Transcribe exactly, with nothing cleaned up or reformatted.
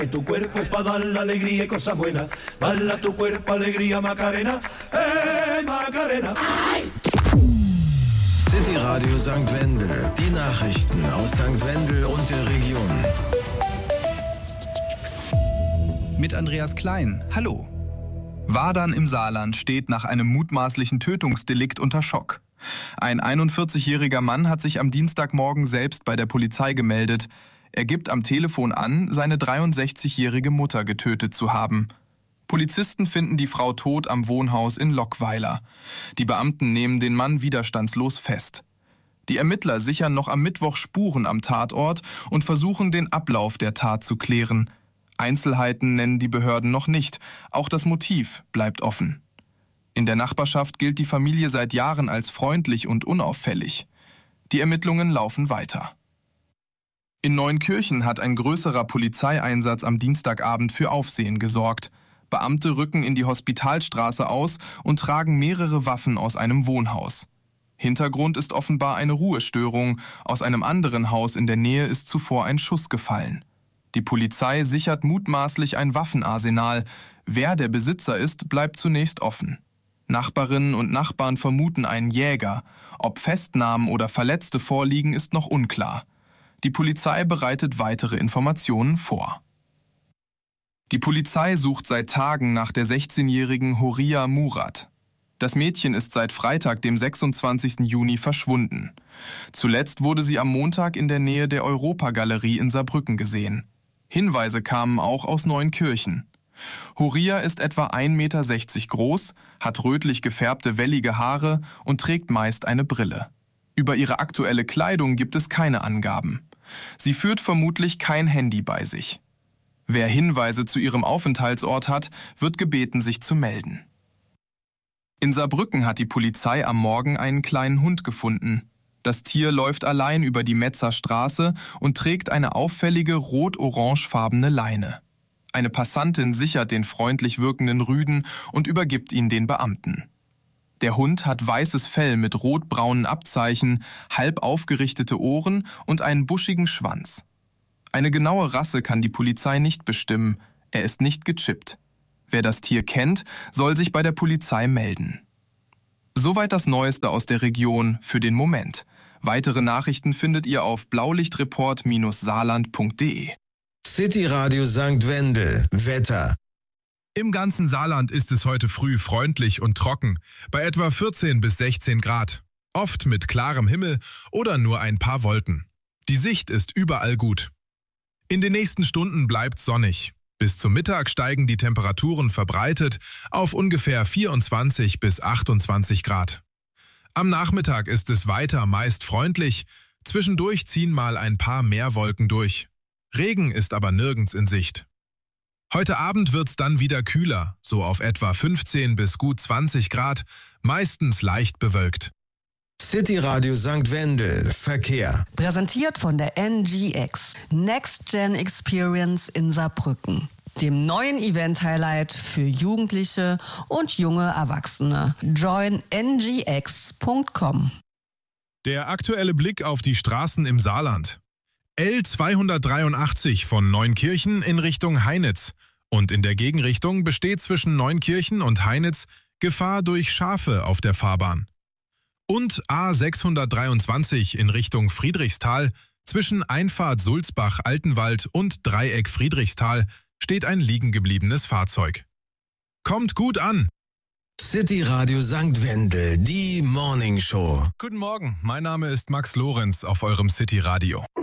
Tu cuerpo es para dar la alegría y cosas buenas. Bala tu cuerpo, alegría, Macarena. Hey, Macarena. City Radio Sankt Wendel. Die Nachrichten aus Sankt Wendel und der Region. Mit Andreas Klein. Hallo. Wadern im Saarland steht nach einem mutmaßlichen Tötungsdelikt unter Schock. Ein einundvierzigjähriger Mann hat sich am Dienstagmorgen selbst bei der Polizei gemeldet. Er gibt am Telefon an, seine dreiundsechzigjährige Mutter getötet zu haben. Polizisten finden die Frau tot am Wohnhaus in Lockweiler. Die Beamten nehmen den Mann widerstandslos fest. Die Ermittler sichern noch am Mittwoch Spuren am Tatort und versuchen, den Ablauf der Tat zu klären. Einzelheiten nennen die Behörden noch nicht, auch das Motiv bleibt offen. In der Nachbarschaft gilt die Familie seit Jahren als freundlich und unauffällig. Die Ermittlungen laufen weiter. In Neunkirchen hat ein größerer Polizeieinsatz am Dienstagabend für Aufsehen gesorgt. Beamte rücken in die Hospitalstraße aus und tragen mehrere Waffen aus einem Wohnhaus. Hintergrund ist offenbar eine Ruhestörung. Aus einem anderen Haus in der Nähe ist zuvor ein Schuss gefallen. Die Polizei sichert mutmaßlich ein Waffenarsenal. Wer der Besitzer ist, bleibt zunächst offen. Nachbarinnen und Nachbarn vermuten einen Jäger. Ob Festnahmen oder Verletzte vorliegen, ist noch unklar. Die Polizei bereitet weitere Informationen vor. Die Polizei sucht seit Tagen nach der sechzehnjährigen Horia Murat. Das Mädchen ist seit Freitag, dem sechsundzwanzigsten Juni, verschwunden. Zuletzt wurde sie am Montag in der Nähe der Europagalerie in Saarbrücken gesehen. Hinweise kamen auch aus Neunkirchen. Horia ist etwa ein Meter sechzig groß, hat rötlich gefärbte wellige Haare und trägt meist eine Brille. Über ihre aktuelle Kleidung gibt es keine Angaben. Sie führt vermutlich kein Handy bei sich. Wer Hinweise zu ihrem Aufenthaltsort hat, wird gebeten, sich zu melden. In Saarbrücken hat die Polizei am Morgen einen kleinen Hund gefunden. Das Tier läuft allein über die Metzer Straße und trägt eine auffällige rot-orangefarbene Leine. Eine Passantin sichert den freundlich wirkenden Rüden und übergibt ihn den Beamten. Der Hund hat weißes Fell mit rotbraunen Abzeichen, halb aufgerichtete Ohren und einen buschigen Schwanz. Eine genaue Rasse kann die Polizei nicht bestimmen, er ist nicht gechippt. Wer das Tier kennt, soll sich bei der Polizei melden. Soweit das Neueste aus der Region für den Moment. Weitere Nachrichten findet ihr auf blaulichtreport Bindestrich saarland Punkt de. City Radio Sankt Wendel. Wetter. Im ganzen Saarland ist es heute früh freundlich und trocken, bei etwa vierzehn bis sechzehn Grad. Oft mit klarem Himmel oder nur ein paar Wolken. Die Sicht ist überall gut. In den nächsten Stunden bleibt sonnig. Bis zum Mittag steigen die Temperaturen verbreitet auf ungefähr vierundzwanzig bis achtundzwanzig Grad. Am Nachmittag ist es weiter meist freundlich, zwischendurch ziehen mal ein paar mehr Wolken durch. Regen ist aber nirgends in Sicht. Heute Abend wird's dann wieder kühler, so auf etwa fünfzehn bis gut zwanzig Grad, meistens leicht bewölkt. City Radio Sankt Wendel. Verkehr. Präsentiert von der N G X. Next Gen Experience in Saarbrücken. Dem neuen Event-Highlight für Jugendliche und junge Erwachsene. Join N G X Punkt com. Der aktuelle Blick auf die Straßen im Saarland. L zweihundertdreiundachtzig von Neunkirchen in Richtung Heinitz. Und in der Gegenrichtung besteht zwischen Neunkirchen und Heinitz Gefahr durch Schafe auf der Fahrbahn. Und A sechshundertdreiundzwanzig in Richtung Friedrichsthal, zwischen Einfahrt Sulzbach-Altenwald und Dreieck Friedrichsthal steht ein liegengebliebenes Fahrzeug. Kommt gut an! City Radio Sankt Wendel, die Morning Show. Guten Morgen, mein Name ist Max Lorenz auf eurem City Radio.